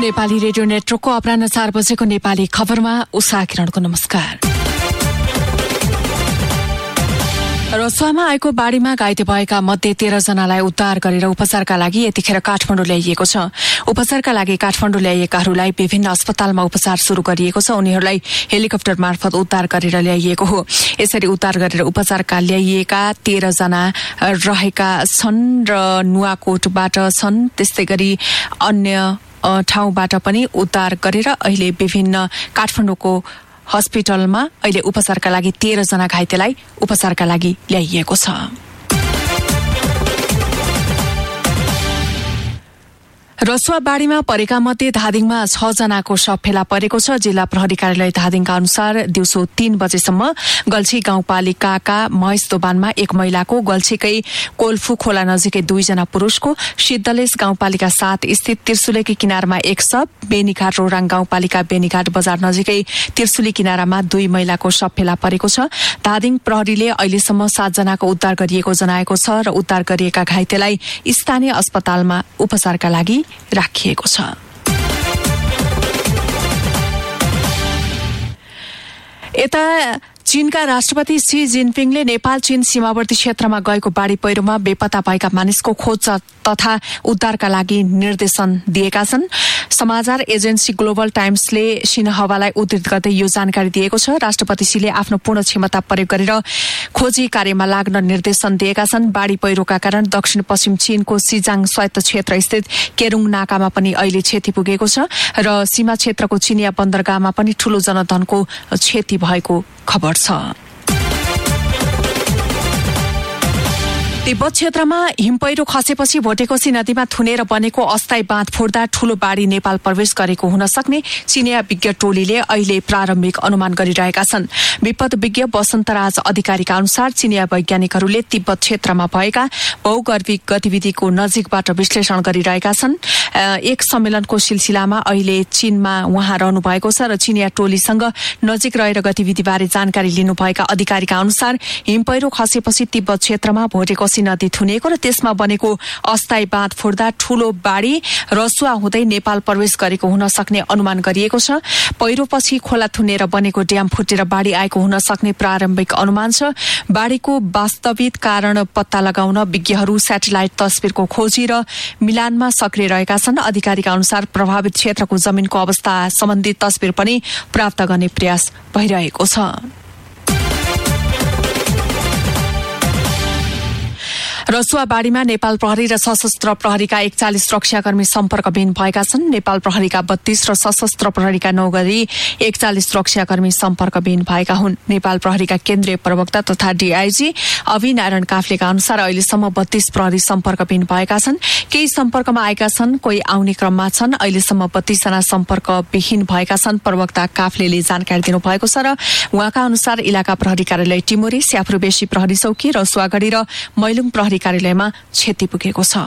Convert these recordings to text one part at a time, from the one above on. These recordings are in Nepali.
नेपाली रेडियो नेटवर्कको अपराह्न 4 बजेको नेपाली खबरमा उषा किरणको नमस्कार। रसुवामा आएको बाढ़ीमा घाइते भएका मध्ये 13 जनालाई उद्धार गरेर उपचारका लागि यतिखेर काठमाडौँ ल्याइएको छ। उपचारका लागि काठमाडौँ ल्याइएकाहरूलाई विभिन्न अस्पतालमा उपचार शुरू गरिएको छ। उनीहरूलाई हेलिकप्टर मार्फत उद्धार गरेर ल्याइएको हो। यसरी उद्धार गरेर उपचारका ल्याइएका 13 जना रहेका छन् र नुवाकोटबाट छन्। त्यस्तै गरी अन्य ठाउँबाट पनि उद्धार गरेर अहिले विभिन्न काठमाडौँको हस्पिटलमा अहिले उपचारका लागि 13 जना घाइतेलाई उपचारका लागि ल्याइएको छ। रसुवा बाढ़ीमा परेका मध्ये धादिङमा 6 जनाको शव फेला परेको छ। जिल्ला प्रहरी कार्यालय धादिङका अनुसार दिउँसो 3 बजेसम्म गल्छी गाउँपालिकाका महेश दोबानमा एक महिलाको, गल्छीकै कोल्फु खोला नजिकै 2 जना पुरुषको, सिद्धलेस गाउँपालिका 7 स्थित त्रिशुलेकी किनारमा एक शव, बेनीघाट रोराङ गाउँपालिका बेनीघाट बजार नजिकै त्रिशुली किनारामा 2 महिलाको शव फेला परेको छ। धादिङ प्रहरीले अहिलेसम्म 7 जनाको उद्धार गरिएको जनाएको छ र उद्धार गरिएका घाइतेलाई स्थानीय अस्पतालमा उपचारका लागि राखिएको छ। यता चीनका राष्ट्रपति सी जिनपिङले नेपाल चीन सीमावर्ती क्षेत्रमा गएको बाढ़ी पहिरोमा बेपत्ता भएका मानिसको खोज तथा उद्धारका लागि निर्देशन दिएका छन्। समाचार एजेन्सी ग्लोबल टाइम्सले सिन्हवालाई उद्धृत गर्दै यो जानकारी दिएको छ। राष्ट्रपति सीले आफ्नो पूर्ण क्षमता प्रयोग गरेर खोजी कार्यमा लाग्न निर्देशन दिएका छन्। बाढ़ी पहिरोका कारण दक्षिण पश्चिम चीनको सिजाङ स्वायत्त क्षेत्र स्थित केरुङ नाकामा पनि अहिले क्षति पुगेको छ र सीमा क्षेत्रको चिनिया बन्दरगाहमा पनि ठूलो जनधनको क्षति भएको खबर छ। तिब्बत क्षेत्रमा हिमपहिरो खसेपछि भोटेकोशी नदीमा थुनेर बनेको अस्थायी बाँध फोड्दा ठूलो बाढ़ी नेपाल प्रवेश गरेको हुन सक्ने चिनिया विज्ञ टोलीले अहिले प्रारम्भिक अनुमान गरिरहेका छन्। विपद विज्ञ वसन्तराज अधिकारीका अनुसार चिनिया वैज्ञानिकहरूले तिब्बत क्षेत्रमा भएका भौगर्भिक गतिविधिको नजिकबाट विश्लेषण गरिरहेका छन्। एक सम्मेलनको सिलसिलामा अहिले चीनमा उहाँ रहनु भएको छ र चिनिया टोलीसँग नजिक रहेर गतिविधिबारे जानकारी लिनुभएका अधिकारीका अनुसार हिमपहिरो खसेपछि तिब्बत क्षेत्रमा भोटेकोशी नदी थुनिएको र त्यसमा बनेको अस्थायी बाँध फोड्दा ठूलो बाढ़ी रसुवा हुँदै नेपाल प्रवेश गरेको हुन सक्ने अनुमान गरिएको छ। पहिरोपछि खोला थुनेर बनेको ड्याम फुटेर बाढ़ी आएको हुन सक्ने प्रारम्भिक अनुमान छ। बाढ़ीको वास्तविक कारण पत्ता लगाउन विज्ञहरू स्याटेलाइट तस्बिरको खोजी र मिलानमा सक्रिय रहेका छन्। अधिकारीका अनुसार प्रभावित क्षेत्रको जमिनको अवस्था सम्बन्धी तस्बिर पनि प्राप्त गर्ने प्रयास भइरहेको छ। रसुवा बाढ़ीमा नेपाल प्रहरी र सशस्त्र प्रहरीका 41 रक्षाकर्मी सम्पर्कविहीन भएका छन्। नेपाल प्रहरीका 32 र सशस्त्र प्रहरीका 9 गरी 41 रक्षाकर्मी सम्पर्कविहीन भएका हुन्। नेपाल प्रहरीका केन्द्रीय प्रवक्ता तथा डीआईजी अभिनारायण काफ्लेका अनुसार अहिलेसम्म 32 प्रहरी सम्पर्कविहीन भएका छन्। केही सम्पर्कमा आएका छन्, कोही आउने क्रममा छन्। अहिलेसम्म 32 जना सम्पर्कविहीन भएका छन्। प्रवक्ता काफ्लेले जानकारी दिनुभएको छ र उहाँका अनुसार इलाका प्रहरी कार्यालय टिमुरे, स्याफ्रुबेसी प्रहरी चौकी, रसुवागढी र मैलुङ प्रहरी कार्यालयमा क्षति पुगेको छ।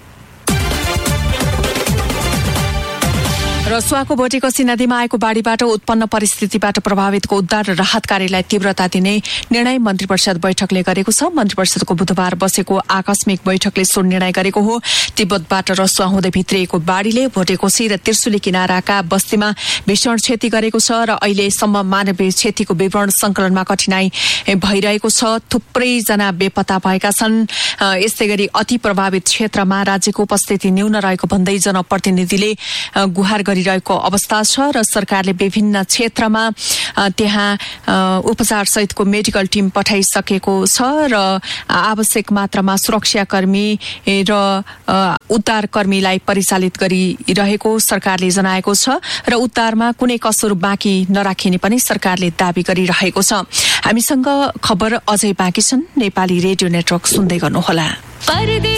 रसुवाको भोटेकोशी नदीमा आएको बाढ़ीबाट उत्पन्न परिस्थितिबाट प्रभावितको उद्धार र राहत कार्यलाई तीव्रता दिने निर्णय मन्त्री परिषद बैठकले गरेको छ। मन्त्री परिषदको बुधबार बसेको आकस्मिक बैठकले सो निर्णय गरेको हो। तिब्बतबाट रसुवा हुँदै भित्रिएको बाढ़ीले भोटेकोशी र त्रिशुली किनाराका बस्तीमा भीषण क्षति गरेको छ र अहिलेसम्म मानवीय क्षतिको विवरण संकलनमा कठिनाई भइरहेको छ। थुप्रै जना बेपत्ता भएका छन्। यस्तै गरी अति प्रभावित क्षेत्रमा राज्यको उपस्थिति न्यून रहेको भन्दै जनप्रतिनिधिले गुहार गरिरहेको अवस्था छ र सरकारले विभिन्न क्षेत्रमा त्यहाँ उपचार सहितको मेडिकल टिम पठाइसकेको छ र आवश्यक मात्रामा सुरक्षाकर्मी र उद्धारकर्मीलाई परिचालित गरिरहेको सरकारले जनाएको छ र उद्धारमा कुनै कसुर बाँकी नराखिने पनि सरकारले दावी गरिरहेको छ। हामीसँग खबर अझै बाँकी छन्। नेपाली रेडियो नेटवर्क सुन्दै गर्नुहोला।